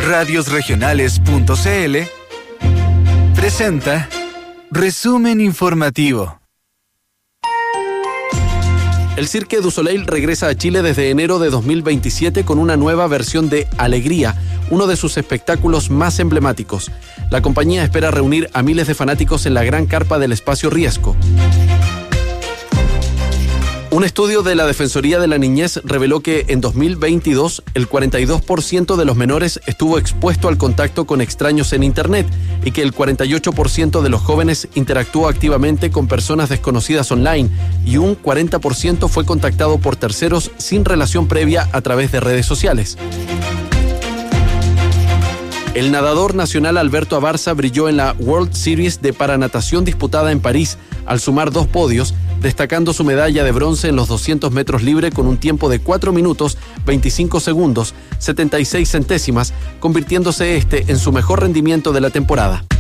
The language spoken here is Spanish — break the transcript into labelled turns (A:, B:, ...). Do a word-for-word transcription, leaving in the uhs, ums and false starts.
A: radios regionales punto c l presenta Resumen Informativo.
B: El Cirque du Soleil regresa a Chile desde enero de dos mil veintisiete con una nueva versión de Alegría, uno de sus espectáculos más emblemáticos. La compañía espera reunir a miles de fanáticos en la gran carpa del Espacio Riesco. Un estudio de la Defensoría de la Niñez reveló que en dos mil veintidós el cuarenta y dos por ciento de los menores estuvo expuesto al contacto con extraños en Internet y que el cuarenta y ocho por ciento de los jóvenes interactuó activamente con personas desconocidas online y un cuarenta por ciento fue contactado por terceros sin relación previa a través de redes sociales. El nadador nacional Alberto Abarza brilló en la World Series de paranatación disputada en París al sumar dos podios, destacando su medalla de bronce en los doscientos metros libre con un tiempo de cuatro minutos, veinticinco segundos, setenta y seis centésimas, convirtiéndose este en su mejor rendimiento de la temporada.